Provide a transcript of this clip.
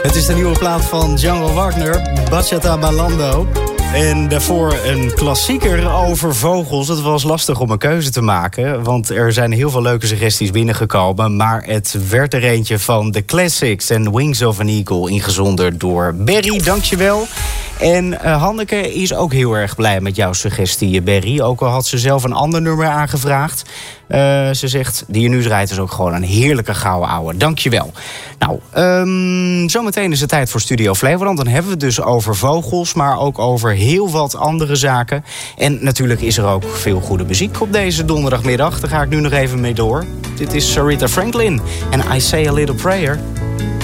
Het is de nieuwe plaat van Django Wagner, Bachata Bailando. En daarvoor een klassieker over vogels. Het was lastig om een keuze te maken, want er zijn heel veel leuke suggesties binnengekomen. Maar het werd er eentje van The Classics en Wings of an Eagle, ingezonden door Berry. Dankjewel. En Hanneke is ook heel erg blij met jouw suggestie, Berry. Ook al had ze zelf een ander nummer aangevraagd. Ze zegt, die je nu draait is ook gewoon een heerlijke gouden ouwe. Dankjewel. Nou, zometeen is het tijd voor Studio Flevoland. Dan hebben we het dus over vogels, maar ook over heel wat andere zaken. En natuurlijk is er ook veel goede muziek op deze donderdagmiddag. Daar ga ik nu nog even mee door. Dit is Aretha Franklin en I Say a Little Prayer.